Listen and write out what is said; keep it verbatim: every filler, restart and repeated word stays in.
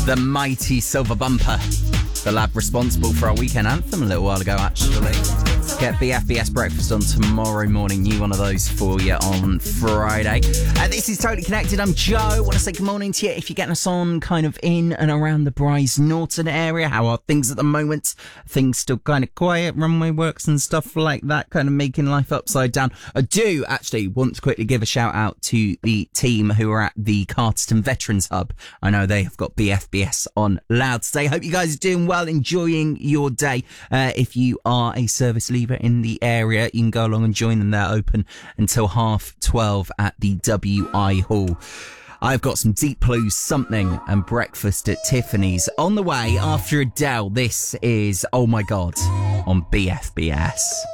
The mighty Silver Bumper, the lab responsible for our weekend anthem a little while ago, actually. Get B F B S Breakfast on tomorrow morning. New one of those for you on Friday. Uh, this is Totally Connected. I'm Joe. I want to say good morning to you. If you're getting us on kind of in and around the Bryce Norton area, how are things at the moment? Things still kind of quiet, runway works and stuff like that, kind of making life upside down. I do actually want to quickly give a shout out to the team who are at the Carterton Veterans Hub. I know they have got B F B S on loud today. Hope you guys are doing well, enjoying your day. Uh, if you are a service leaver in the area, you can go along and join them. They're open until half twelve at the W I Hall. I've got some Deep Blues, Something and Breakfast at Tiffany's on the way after Adele. This is Oh My God on B F B S.